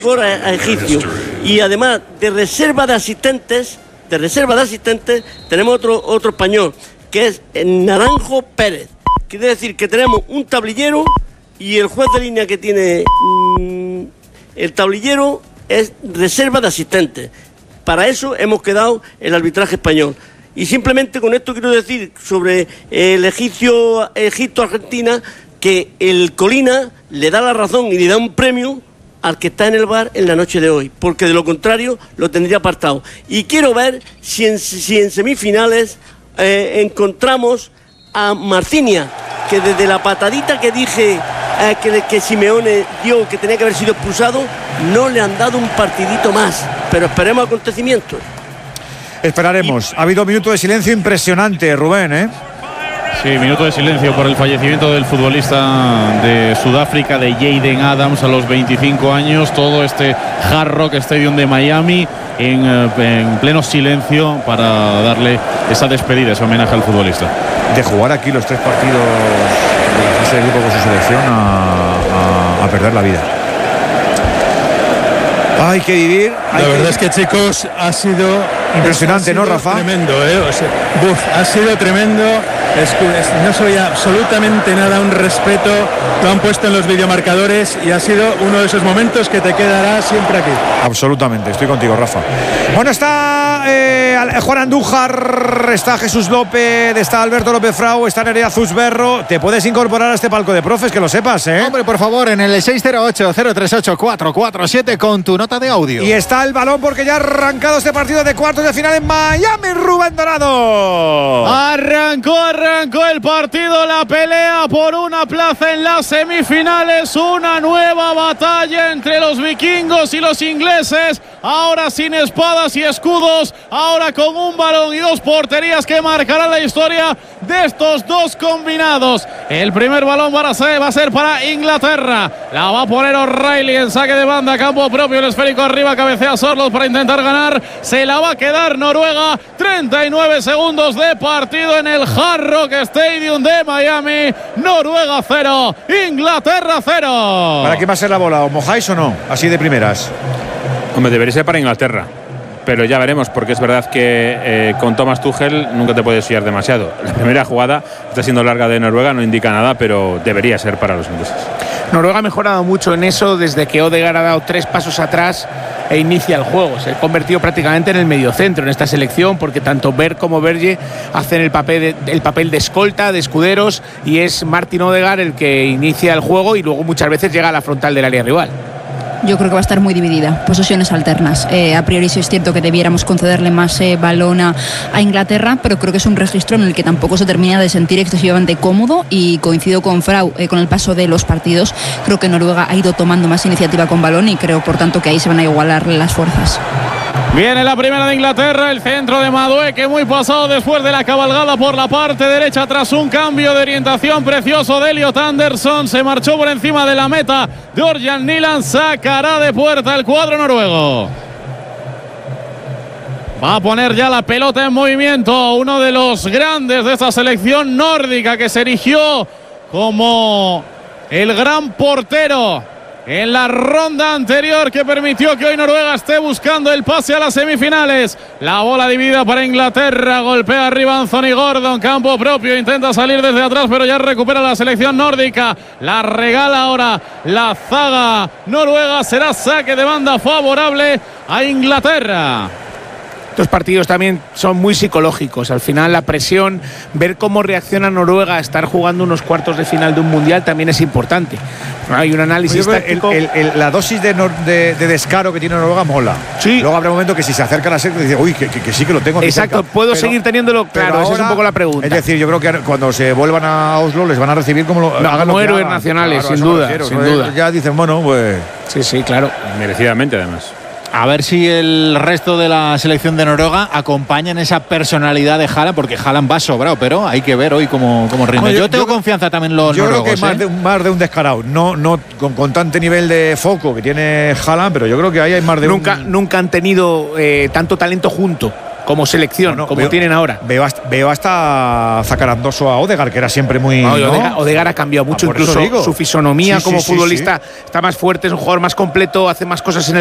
a egipcio. Y además de reserva de asistentes tenemos otro español, que es Naranjo Pérez. Quiere decir que tenemos un tablillero y el juez de línea que tiene el tablillero es reserva de asistentes. Para eso hemos quedado el arbitraje español. Y simplemente con esto quiero decir sobre el Egipto-Argentina, que el Colina le da la razón y le da un premio al que está en el bar en la noche de hoy, porque de lo contrario lo tendría apartado. Y quiero ver si en semifinales encontramos a Marcinia, que desde la patadita que dije que Simeone dio, que tenía que haber sido expulsado, no le han dado un partidito más, pero esperemos acontecimientos. Esperaremos. Ha habido un minuto de silencio impresionante, Rubén, ¿eh? Sí, minuto de silencio por el fallecimiento del futbolista de Sudáfrica, de Jaden Adams, a los 25 años. Todo este Hard Rock Stadium de Miami en pleno silencio para darle esa despedida, ese homenaje al futbolista. De jugar aquí los 3 partidos de la fase de grupo con su selección a perder la vida. Hay que vivir. La verdad es que, chicos, ha sido impresionante, ¿no, Rafa? Tremendo, o sea, ha sido tremendo. No soy absolutamente nada, un respeto. Lo han puesto en los videomarcadores y ha sido uno de esos momentos que te quedará siempre aquí. Absolutamente, estoy contigo, Rafa. Bueno, está Juan Andújar, está Jesús López, está Alberto López Frau, está Nerea Zusberro. Te puedes incorporar a este palco de profes, que lo sepas, ¿eh? Hombre, por favor, en el 608-038-447 con tu nota de audio. Y está el balón porque ya ha arrancado este partido de cuartos de final en Miami, Rubén Dorado. Arrancó el partido, la pelea por una plaza en las semifinales, una nueva batalla entre los vikingos y los ingleses, ahora sin espadas y escudos, ahora con un balón y 2 porterías que marcarán la historia de estos dos combinados. El primer balón va a ser para Inglaterra, la va a poner O'Reilly en saque de banda, campo propio, el esférico arriba, cabecea Sorloth para intentar ganar, se la va a quedar Noruega. 39 segundos de partido en el Hard Rock Stadium de Miami. Noruega 0, Inglaterra 0. ¿Para quién va a ser la bola? ¿Os mojáis o no? Así de primeras. Hombre, debería ser para Inglaterra, pero ya veremos, porque es verdad que con Thomas Tuchel nunca te puedes fiar demasiado. La primera jugada está siendo larga de Noruega, no indica nada, pero debería ser para los ingleses. Noruega ha mejorado mucho en eso desde que Odegaard ha dado 3 pasos atrás e inicia el juego. Se ha convertido prácticamente en el mediocentro en esta selección, porque tanto Berg como Berge hacen el papel de escolta, de escuderos, y es Martin Odegaard el que inicia el juego y luego muchas veces llega a la frontal del área rival. Yo creo que va a estar muy dividida, posesiones alternas. A priori sí es cierto que debiéramos concederle más balón a Inglaterra, pero creo que es un registro en el que tampoco se termina de sentir excesivamente cómodo, y coincido con Frau, con el paso de los partidos. Creo que Noruega ha ido tomando más iniciativa con balón y creo, por tanto, que ahí se van a igualar las fuerzas. Viene la primera de Inglaterra, el centro de Madueke, muy pasado después de la cabalgada por la parte derecha tras un cambio de orientación precioso de Elliot Anderson. Se marchó por encima de la meta de Orjan Nyland, sacará de puerta el cuadro noruego. Va a poner ya la pelota en movimiento, uno de los grandes de esta selección nórdica, que se erigió como el gran portero en la ronda anterior, que permitió que hoy Noruega esté buscando el pase a las semifinales. La bola dividida para Inglaterra, golpea arriba Anthony Gordon, campo propio, intenta salir desde atrás, pero ya recupera la selección nórdica, la regala ahora la zaga noruega, será saque de banda favorable a Inglaterra. Estos partidos también son muy psicológicos. Al final, la presión, ver cómo reacciona Noruega a estar jugando unos cuartos de final de un mundial también es importante. Hay un análisis táctico. La dosis de descaro que tiene Noruega mola. Sí. Luego habrá un momento que si se acerca a la serie dice, uy, que sí que lo tengo aquí. Exacto, cerca. puedo seguir teniéndolo. Claro, ahora, esa es un poco la pregunta. Es decir, yo creo que cuando se vuelvan a Oslo les van a recibir como héroes nacionales, claro, sin duda, sin duda. Ya dicen, bueno, pues. Sí, claro. Merecidamente, además. A ver si el resto de la selección de Noruega acompañan esa personalidad de Haaland, porque Haaland va sobrado, pero hay que ver hoy cómo rinde. Bueno, yo tengo confianza también en los noruegos. Yo creo que más de un descarado. No con tanto nivel de foco que tiene Haaland, pero yo creo que ahí hay más de Nunca han tenido tanto talento junto. como selección, como tienen ahora. Veo hasta zacarandoso a Odegaard, que era siempre muy. Odegaard ha cambiado mucho, incluso su fisonomía como futbolista está más fuerte, es un jugador más completo, hace más cosas en el